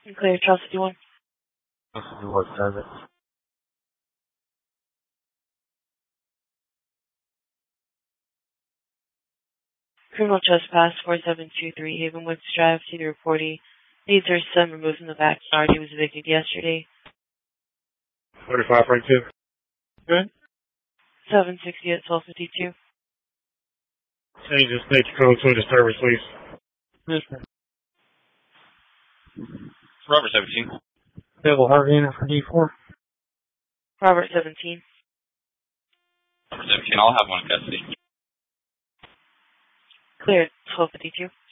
Clear, Charles 51. What service? Criminal trespass 4723 Haven Woods Drive, Cedar 40. Needs her son removed from the backyard. He was evicted yesterday. 35.2. Good. 760 at 1252. Change this nature code to a disturbance, please. Yes, sir. Robert 17. Bill Harvey in for D4. Robert 17. Robert 17, I'll have one in custody. Clear, 1252.